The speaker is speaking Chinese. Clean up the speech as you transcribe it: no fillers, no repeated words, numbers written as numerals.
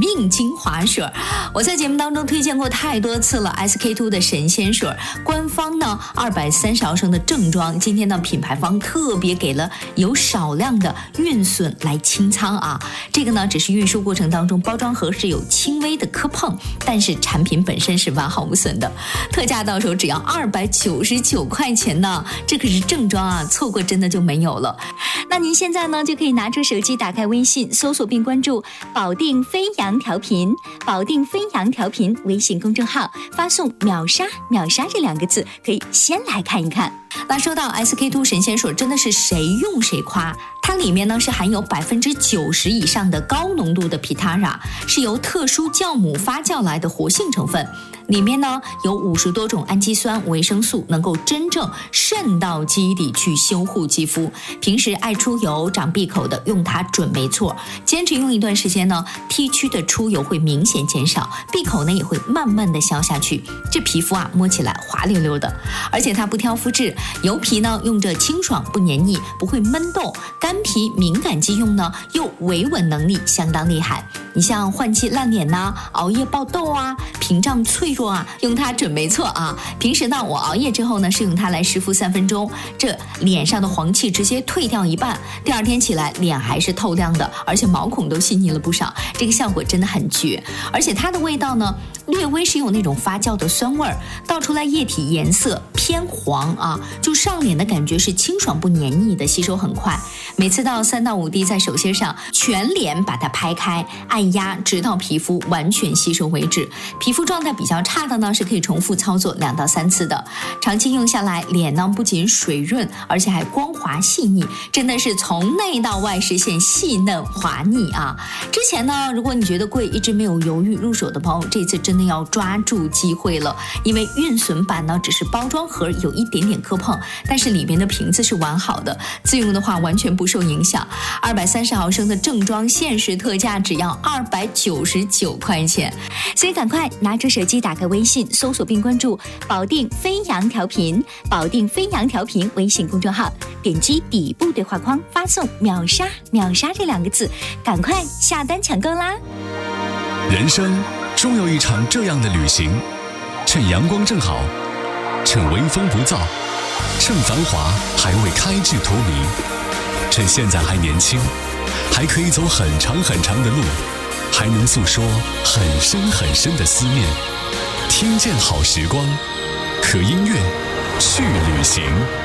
命精华水。我在节目当中推荐过太多次了 ，SK-II 的神仙水，官方呢230毫升的正装，今天呢品牌方特别给了有少量的运损来清仓啊。这个呢只是运输过程当中包装盒是有轻微的磕碰，但是产品本身是完好无损的，特价到手只要299块钱呢，这可是正装啊，错过真的就没有了。 那您现在呢就可以拿出手机，打开微信，搜索并关注保定飞扬调频，保定飞扬调频微信公众号，发送秒杀秒杀这2个字，可以先来看一看。 那说到 SK-II 神仙水，真的是谁用谁夸。它里面呢是含有90%以上的高浓度的皮塔拉，是由特殊酵母发酵来的活性成分。里面呢有50多种氨基酸、维生素，能够真正渗到基底去修护肌肤。平时爱出油、长闭口的，用它准没错。坚持用一段时间呢，T 区的出油会明显减少，闭口呢也会慢慢的消下去。这皮肤啊摸起来滑溜溜的，而且它不挑肤质，油皮呢用着清爽不黏腻，不会闷动。干皮敏感肌用呢又维稳能力相当厉害。你像换季烂脸呐、熬夜爆痘啊、屏障脆弱啊，用它准没错啊。平时呢我熬夜之后呢是用它来湿敷3分钟，这脸上的黄气直接退掉一半，第2天起来脸还是透亮的，而且毛孔都细腻了不少，这个效果真的很绝。而且它的味道呢略微是有那种发酵的酸味儿，倒出来液体颜色偏黄啊，就上脸的感觉是清爽不黏腻的，吸收很快。每次到3到5滴在手心上，全脸把它拍开，按压直到皮肤完全吸收为止。皮肤状态比较差的呢是可以重复操作2到3次的。长期用下来，脸呢不仅水润，而且还光滑细腻，真的是从内到外实现细嫩滑腻啊。之前呢如果你觉得贵一直没有犹豫入手的朋友，这次真的要抓住机会了，因为运损版呢只是包装盒有一点点磕碰，但是里面的瓶子是完好的，自用的话完全不受影响。230毫升的正装限时特价只要299块钱， 所以赶快拿出手机，打开微信，搜索并关注保定飞扬调频，保定飞扬调频微信公众号，点击底部对话框，发送秒杀秒杀这2个字，赶快下单抢购啦。 人生终有一场这样的旅行，趁阳光正好，趁微风不燥，趁繁华还未开至荼蘼，趁现在还年轻，还可以走很长很长的路，还能诉说很深很深的思念。听见好时光，和音乐去旅行。